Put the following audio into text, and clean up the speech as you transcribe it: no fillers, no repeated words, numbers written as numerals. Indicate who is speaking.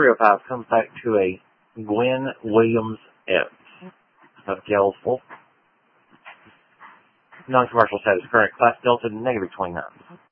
Speaker 1: 305 comes back to a Gwen Williams-Ebbs. Eligible. Non-commercial status current. Class Delta -29.